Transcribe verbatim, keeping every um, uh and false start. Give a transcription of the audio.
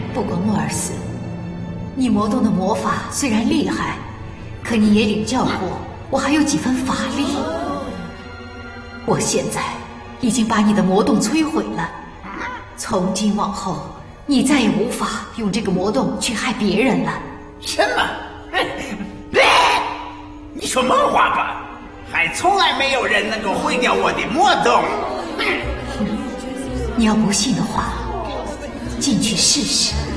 不过莫尔斯，你魔动的魔法虽然厉害，可你也领教过，我还有几分法力。我现在已经把你的魔动摧毁了，从今往后，你再也无法用这个魔动去害别人了。 什么？你说梦话吧？还从来没有人能够毁掉我的魔动。 你要不信的话，进去试试。